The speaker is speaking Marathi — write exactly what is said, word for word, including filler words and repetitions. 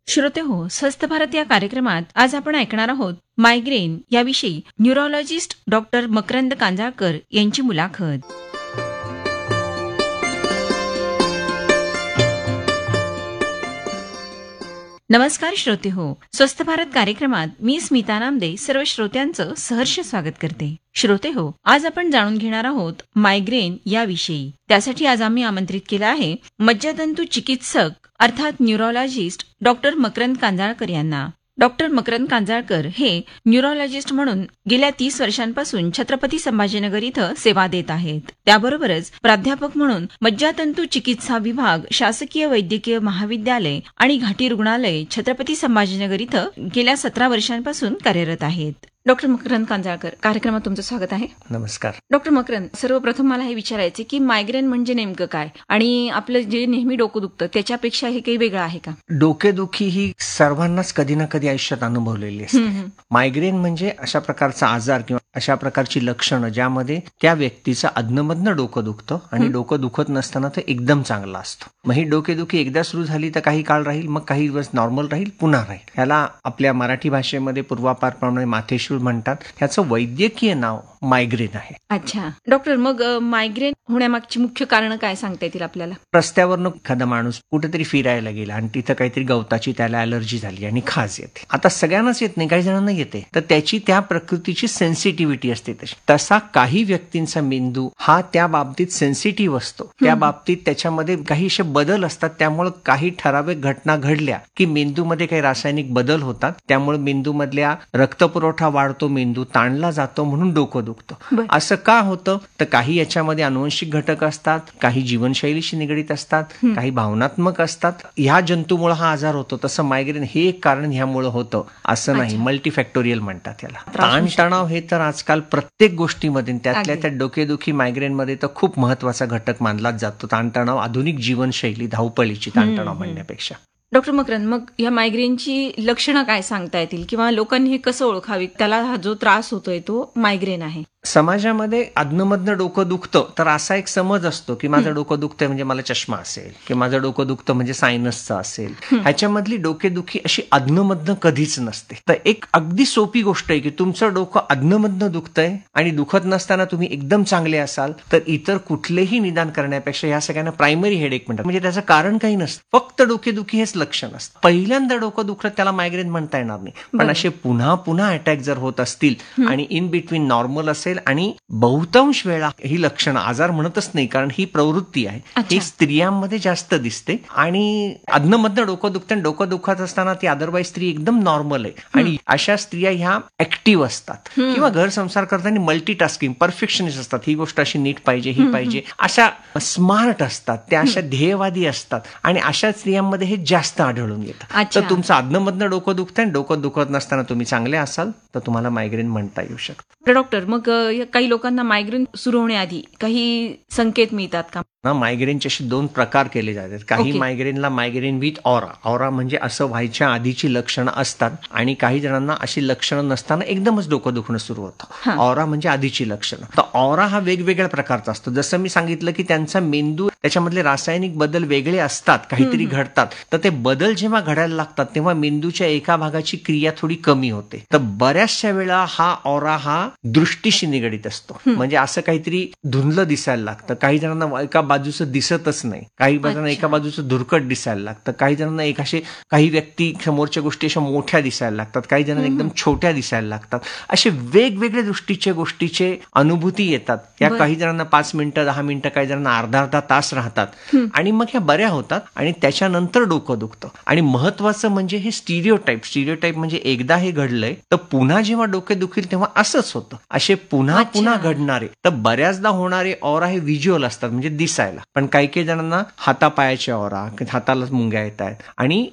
श्रोते हो, स्वस्थ भारत या कार्यक्रमात आज आपण ऐकणार आहोत मायग्रेन याविषयी न्यूरोलॉजिस्ट डॉक्टर मकरंद कांजाळकर यांची मुलाखत. नमस्कार श्रोते हो, स्वस्थ भारत कार्यक्रमात मी स्मिता नामदे सर्व श्रोत्यांचं सहर्ष स्वागत करते. श्रोते हो, आज आपण जाणून घेणार आहोत मायग्रेन याविषयी. त्यासाठी आज आम्ही आमंत्रित केलं आहे मज्जातंतू चिकित्सक अर्थात न्यूरोलॉजिस्ट डॉक्टर मकरंद कांजाळकर यांना. डॉक्टर मकरंद कांजाळकर हे न्यूरोलॉजिस्ट म्हणून गेल्या तीस वर्षांपासून छत्रपती संभाजीनगर इथं सेवा देत आहेत. त्याबरोबरच प्राध्यापक म्हणून मज्जातंतू चिकित्सा विभाग, शासकीय वैद्यकीय महाविद्यालय आणि घाटी रुग्णालय छत्रपती संभाजीनगर इथं गेल्या सतरा वर्षांपासून कार्यरत आहेत. डॉक्टर मकरंद कांजाळकर, कार्यक्रमात तुमचं स्वागत आहे. नमस्कार. डॉक्टर मकरंद, सर्वप्रथम मला हे विचारायचे की मायग्रेन म्हणजे नेमकं काय आणि आपलं जे नेहमी डोकं दुखतं त्याच्यापेक्षा हे काही वेगळं आहे का? डोकेदुखी ही सर्वांनाच कधी ना कधी आयुष्यात अनुभवलेली असते. मायग्रेन म्हणजे अशा प्रकारचा आजार किंवा अशा प्रकारची लक्षणं ज्यामध्ये त्या व्यक्तीचं अधनमधनं डोकं दुखतं आणि डोकं दुखत नसताना ते एकदम चांगलं असतं. मग ही डोकेदुखी एकदा सुरू झाली तर काही काळ राहील, मग काही दिवस नॉर्मल राहील, पुन्हा राहील. ह्याला आपल्या मराठी भाषेमध्ये पूर्वापारप्रमाणे माथेशूळ म्हणतात. ह्याचं वैद्यकीय नाव मायग्रेन आहे. अच्छा डॉक्टर, मग मायग्रेन होण्यामागची मुख्य कारण काय सांगता येतील आपल्याला? रस्त्यावरनं एखादा माणूस कुठेतरी फिरायला गेला आणि तिथं काहीतरी गवताची त्याला अलर्जी झाली आणि खाज येते. आता सगळ्यांनाच येत नाही, काही जणांना येते, तर त्याची त्या प्रकृतीची सेन्सिटिव्हिटी असते तशी. तसा काही व्यक्तींचा मेंदू हा त्या बाबतीत सेन्सिटिव्ह असतो. त्या बाबतीत त्याच्यामध्ये काही असे बदल असतात. त्यामुळे काही ठराविक घटना घडल्या की मेंदूमध्ये काही रासायनिक बदल होतात. त्यामुळे मेंदूमधल्या रक्तपुरवठा वाढतो, मेंदू ताणला जातो, म्हणून डोकं दुखतं. असं का होतं तर काही याच्यामध्ये अनुवंशिक घटक असतात, काही जीवनशैलीशी निगडीत असतात, काही भावनात्मक असतात. ह्या जंतूमुळे हा आजार होतो. तसं मायग्रेन हे एक कारण ह्यामुळे होतं असं नाही. मल्टीफॅक्टोरियल म्हणतात याला. ताणतणाव हे तर आजकाल प्रत्येक गोष्टीमध्ये, त्यातल्या त्या डोकेदुखी मायग्रेनमध्ये तर खूप महत्वाचा घटक मानलाच जातो. ताणतणाव, आधुनिक जीवनशैली, धावपळीची ताणतणाव म्हणण्यापेक्षा. डॉक्टर मकरंद, मग या मायग्रेनची लक्षणं काय सांगता येतील किंवा लोकांनी हे कसं ओळखावी, त्याला हा जो त्रास होतोय तो मायग्रेन आहे? समाजामध्ये अधनमधनं डोकं दुखतं तर असा एक समज असतो की माझं डोकं दुखतंय म्हणजे मला चष्मा असेल, की माझं डोकं दुखतं म्हणजे सायनसचं असेल. ह्याच्यामधली डोकेदुखी अशी अधनमधनं कधीच नसते. तर एक अगदी सोपी गोष्ट आहे की तुमचं डोकं अधनमधनं दुखतंय आणि दुखत नसताना तुम्ही एकदम चांगले असाल तर इतर कुठलेही निदान करण्यापेक्षा ह्या सगळ्यांना प्रायमरी हेडेक म्हणतात. म्हणजे त्याचं कारण काही नसतं, फक्त डोकेदुखी हेच लक्षण असतं. पहिल्यांदा डोकं दुखलं त्याला मायग्रेन म्हणता येणार नाही, पण असे पुन्हा पुन्हा अटॅक जर होत असतील आणि इन बिटवीन नॉर्मल असेल आणि बहुतांश वेळा ही लक्षणं, आजार म्हणतच नाही कारण ही प्रवृत्ती आहे, ही स्त्रियांमध्ये जास्त दिसते. आणि अधनमधनं डोकं दुखतं, डोकं दुखत असताना ती अदरवाईज स्त्री एकदम नॉर्मल आहे. आणि अशा स्त्रिया ह्या ऍक्टिव्ह असतात किंवा घर संसार करताना मल्टीटास्किंग परफेक्शनिस्ट असतात. ही गोष्ट अशी नीट पाहिजे, ही पाहिजे, अशा स्मार्ट असतात, त्या अशा ध्येयवादी असतात आणि अशा स्त्रियांमध्ये हे जास्त आढळून येतं. तर तुमचं अधनमधनं डोकं दुखतंय, डोकं दुखत नसताना तुम्ही चांगले असाल तर तुम्हाला मायग्रेन म्हणता येऊ शकतं. डॉक्टर, मग काही लोकांना मायग्रेन सुरू होण्याआधी काही संकेत मिळतात का? मायग्रेनचे असे दोन प्रकार केले जातात. काही मायग्रेनला मायग्रेन विथ ऑरा, ऑरा म्हणजे असं व्हायच्या आधीची लक्षणं असतात आणि काही जणांना अशी लक्षणं नसताना एकदमच डोकं दुखणं सुरू होतं. ऑरा म्हणजे आधीची लक्षणं. तर ऑरा हा वेगवेगळ्या प्रकारचा असतो. जसं मी सांगितलं की त्यांचा मेंदू, त्याच्यामधले रासायनिक बदल वेगळे असतात, काहीतरी घडतात. तर ते बदल जेव्हा घडायला लागतात तेव्हा मेंदूच्या एका भागाची क्रिया थोडी कमी होते. तर बऱ्याचशा वेळा हा ऑरा हा दृष्टीशी निगडीत असतो. म्हणजे असं काहीतरी धुंदलं दिसायला लागतं. काही जणांना एका बाजूचं दिसतच नाही, काही जणांना एका बाजूचं धुरकट दिसायला लागतं, काही जणांना एक असे, काही व्यक्ती समोरच्या गोष्टी अशा मोठ्या दिसायला लागतात, काही जणांना एकदम छोट्या दिसायला लागतात. असे वेगवेगळ्या दृष्टीचे गोष्टीचे अनुभूती येतात. या काही जणांना पाच मिनिटं दहा मिनिटं, काही जणांना अर्धा अर्धा तास राहतात आणि मग ह्या बऱ्या होतात आणि त्याच्यानंतर डोकं दुखतं. आणि महत्वाचं म्हणजे हे स्टिरियोटाईप. स्टिरियोटाईप म्हणजे एकदा हे घडलंय तर पुन्हा जेव्हा डोके दुखील तेव्हा असंच होतं. असे पुन्हा पुन्हा घडणारे, तर बऱ्याचदा होणारे ऑरा हे व्हिज्युअल असतात, म्हणजे दिसायला. पण काही काही जणांना हातापायाचे ऑरा, हाताला मुंग्या येत आहेत आणि